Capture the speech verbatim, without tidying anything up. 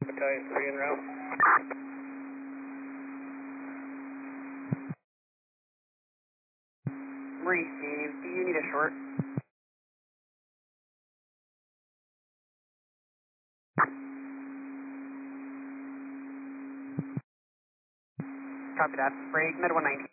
Battalion three en route. Receive. Do you need a short? Copy that. Break, med one ninety.